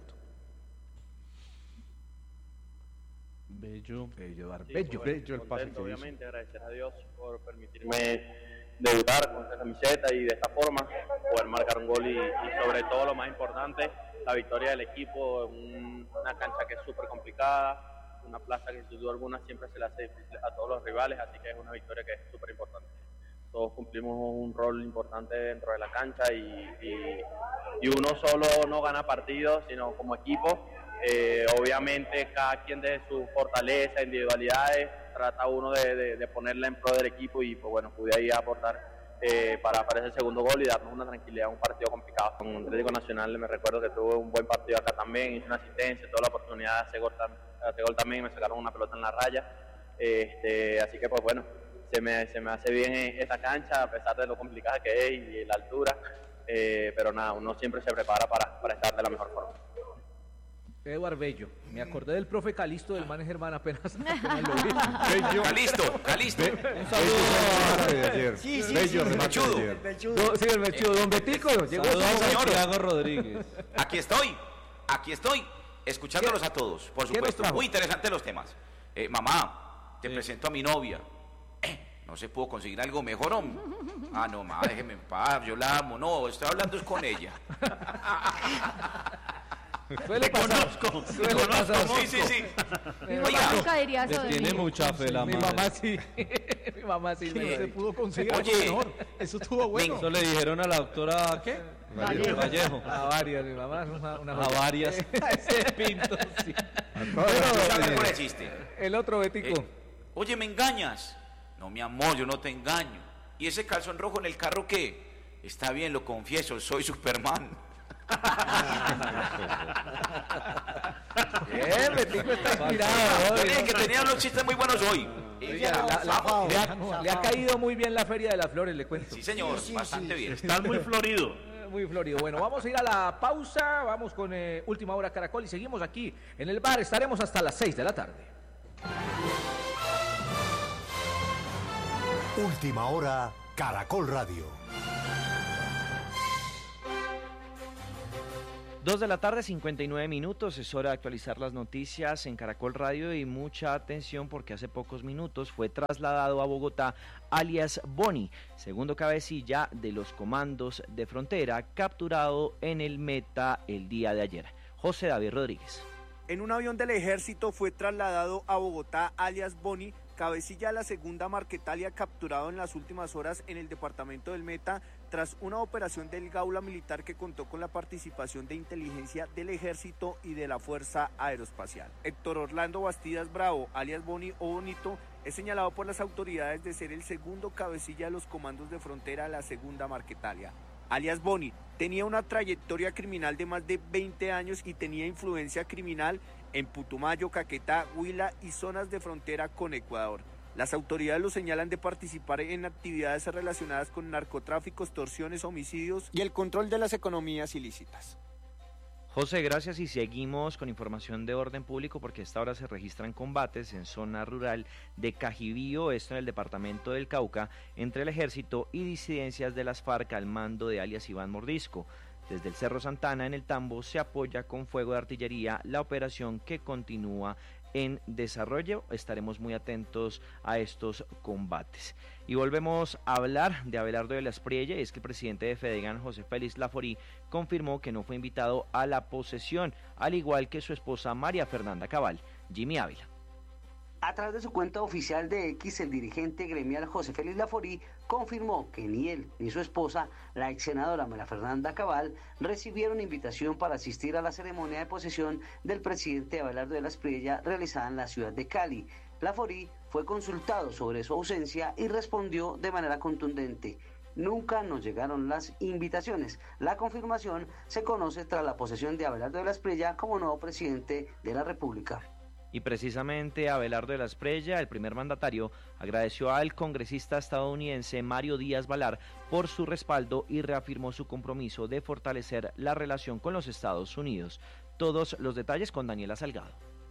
Bello, el pase que obviamente, agradecer a Dios por permitirme debutar con esta camiseta y de esta forma poder marcar un gol y sobre todo lo más importante, la victoria del equipo en una cancha que es súper complicada, una plaza que sin duda alguna siempre se le hace difícil a todos los rivales, así que es una victoria que es súper importante. Todos cumplimos un rol importante dentro de la cancha y uno solo no gana partidos, sino como equipo. Obviamente cada quien de su fortaleza, individualidades, trata uno de ponerla en pro del equipo y pues bueno, pude ahí aportar para ese segundo gol y darnos una tranquilidad en un partido complicado. Con Atlético Nacional me recuerdo que tuve un buen partido acá también, hice una asistencia, tuve la oportunidad de hacer gol también, me sacaron una pelota en la raya, así que pues bueno, se me hace bien esta cancha a pesar de lo complicada que es y la altura, pero nada, uno siempre se prepara para estar de la mejor forma. Eduardo Bello, me acordé del profe Calisto del Man Germán apenas lo vi. Calisto. Un saludo de ayer. Sí, el mechudo. El mechudo. Don Betico, llegó señor Thiago Rodríguez. Aquí estoy, escuchándolos a todos, por supuesto. Muy interesantes los temas. Mamá, te presento a mi novia. ¿No se pudo conseguir algo mejor, hombre? No, mamá, déjeme en paz, yo la amo. No, estoy hablando con ella. Suele pasar. Sí. Mi mamá nunca diría eso de mí. Tiene mucha fe la madre. Mi mamá sí. No se pudo conseguir algo mejor. Eso estuvo bueno. Eso le dijeron a la doctora, ¿qué? Vallejo. A varias, mi mamá es una a varias. Ese pinto, sí. ¿Cuál chiste? El otro, Betico. Oye, ¿me engañas? No, mi amor, yo no te engaño. ¿Y ese calzón rojo en el carro qué? Está bien, lo confieso, soy Superman. Betico está inspirado. Que tenía unos chistes muy buenos hoy. Le ha caído muy bien la Feria de las Flores, le cuento. Sí, señor, bastante bien. Están muy florido. Muy florido. Bueno, vamos a ir a la pausa, vamos con Última Hora Caracol y seguimos aquí en el bar. Estaremos hasta las 6 de la tarde. Última Hora Caracol Radio. 2 de la tarde, 59 minutos, es hora de actualizar las noticias en Caracol Radio y mucha atención porque hace pocos minutos fue trasladado a Bogotá alias Boni, segundo cabecilla de los comandos de frontera, capturado en el Meta el día de ayer. José David Rodríguez. En un avión del ejército fue trasladado a Bogotá alias Boni, cabecilla de la segunda Marquetalia, capturado en las últimas horas en el departamento del Meta tras una operación del Gaula Militar que contó con la participación de inteligencia del ejército y de la Fuerza Aeroespacial. Héctor Orlando Bastidas Bravo, alias Boni o Bonito, es señalado por las autoridades de ser el segundo cabecilla de los comandos de frontera de la segunda Marquetalia. Alias Boni tenía una trayectoria criminal de más de 20 años y tenía influencia criminal en Putumayo, Caquetá, Huila y zonas de frontera con Ecuador. Las autoridades lo señalan de participar en actividades relacionadas con narcotráfico, extorsiones, homicidios y el control de las economías ilícitas. José, gracias, y seguimos con información de orden público porque a esta hora se registran combates en zona rural de Cajibío, esto en el departamento del Cauca, entre el ejército y disidencias de las FARC al mando de alias Iván Mordisco. Desde el Cerro Santana en el Tambo se apoya con fuego de artillería la operación que continúa en desarrollo. Estaremos muy atentos a estos combates. Y volvemos a hablar de Abelardo de la Espriella, y es que el presidente de Fedegan, José Félix Laforí, confirmó que no fue invitado a la posesión, al igual que su esposa María Fernanda Cabal. Jimmy Ávila. A través de su cuenta oficial de X, el dirigente gremial José Félix Laforí confirmó que ni él ni su esposa, la ex senadora María Fernanda Cabal, recibieron invitación para asistir a la ceremonia de posesión del presidente Abelardo de la Espriella realizada en la ciudad de Cali. Laforí fue consultado sobre su ausencia y respondió de manera contundente: nunca nos llegaron las invitaciones. La confirmación se conoce tras la posesión de Abelardo de la Espriella como nuevo presidente de la República. Y precisamente Abelardo de la Espriella, el primer mandatario, agradeció al congresista estadounidense Mario Díaz Balart por su respaldo y reafirmó su compromiso de fortalecer la relación con los Estados Unidos. Todos los detalles con Daniela Salgado.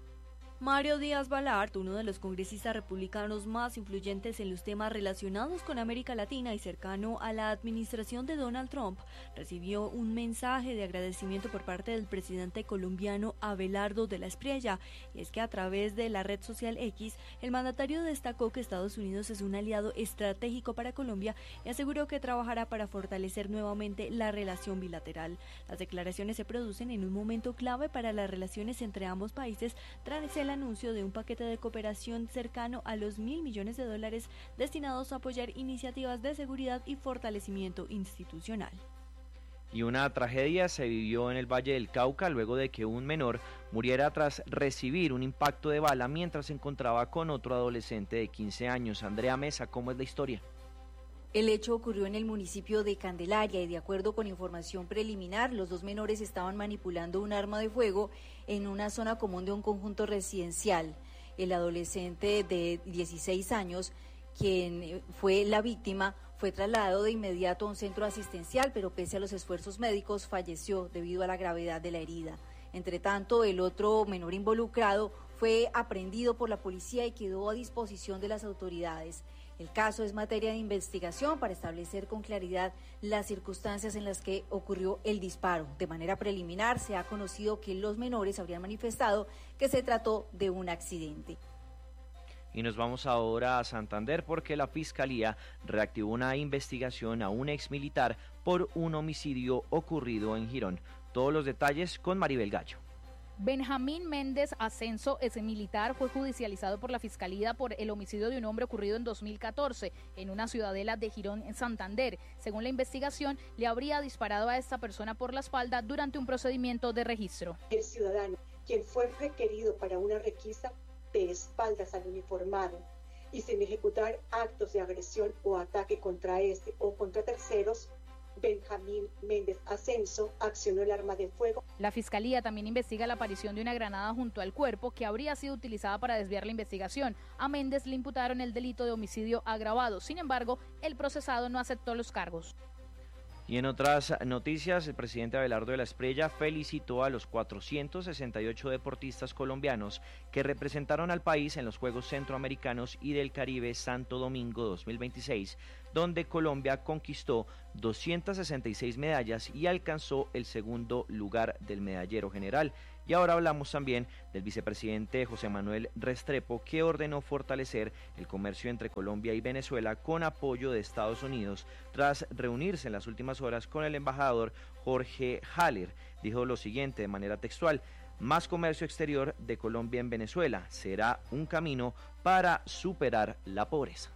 Mario Díaz Balart, uno de los congresistas republicanos más influyentes en los temas relacionados con América Latina y cercano a la administración de Donald Trump, recibió un mensaje de agradecimiento por parte del presidente colombiano Abelardo de la Espriella, y es que a través de la red social X, el mandatario destacó que Estados Unidos es un aliado estratégico para Colombia y aseguró que trabajará para fortalecer nuevamente la relación bilateral. Las declaraciones se producen en un momento clave para las relaciones entre ambos países tras el anuncio de un paquete de cooperación cercano a los $1.000 millones destinados a apoyar iniciativas de seguridad y fortalecimiento institucional. Y una tragedia se vivió en el Valle del Cauca luego de que un menor muriera tras recibir un impacto de bala mientras se encontraba con otro adolescente de 15 años. Andrea Mesa, ¿cómo es la historia? El hecho ocurrió en el municipio de Candelaria y de acuerdo con información preliminar, los dos menores estaban manipulando un arma de fuego en una zona común de un conjunto residencial. El adolescente de 16 años, quien fue la víctima, fue trasladado de inmediato a un centro asistencial, pero pese a los esfuerzos médicos falleció debido a la gravedad de la herida. Entre tanto, el otro menor involucrado fue aprehendido por la policía y quedó a disposición de las autoridades. El caso es materia de investigación para establecer con claridad las circunstancias en las que ocurrió el disparo. De manera preliminar se ha conocido que los menores habrían manifestado que se trató de un accidente. Y nos vamos ahora a Santander porque la Fiscalía reactivó una investigación a un exmilitar por un homicidio ocurrido en Girón. Todos los detalles con Maribel Gallo. Benjamín Méndez Ascenso, ese militar, fue judicializado por la Fiscalía por el homicidio de un hombre ocurrido en 2014 en una ciudadela de Girón, en Santander. Según la investigación, le habría disparado a esta persona por la espalda durante un procedimiento de registro. El ciudadano, quien fue requerido para una requisa de espaldas al uniformado y sin ejecutar actos de agresión o ataque contra este o contra terceros, Benjamín Méndez Ascenso accionó el arma de fuego. La Fiscalía también investiga la aparición de una granada junto al cuerpo que habría sido utilizada para desviar la investigación. A Méndez le imputaron el delito de homicidio agravado. Sin embargo, el procesado no aceptó los cargos. Y en otras noticias, el presidente Abelardo de la Espriella felicitó a los 468 deportistas colombianos que representaron al país en los Juegos Centroamericanos y del Caribe Santo Domingo 2026, donde Colombia conquistó 266 medallas y alcanzó el segundo lugar del medallero general. Y ahora hablamos también del vicepresidente José Manuel Restrepo, que ordenó fortalecer el comercio entre Colombia y Venezuela con apoyo de Estados Unidos, tras reunirse en las últimas horas con el embajador Jorge Haller. Dijo lo siguiente de manera textual: más comercio exterior de Colombia en Venezuela será un camino para superar la pobreza.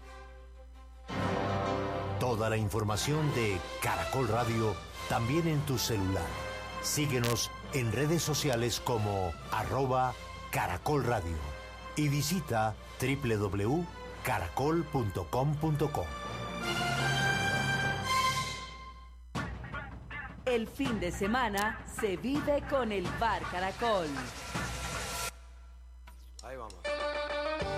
Toda la información de Caracol Radio también en tu celular. Síguenos en redes sociales como @Caracol Radio y visita www.caracol.com.co. El fin de semana se vive con el Bar Caracol.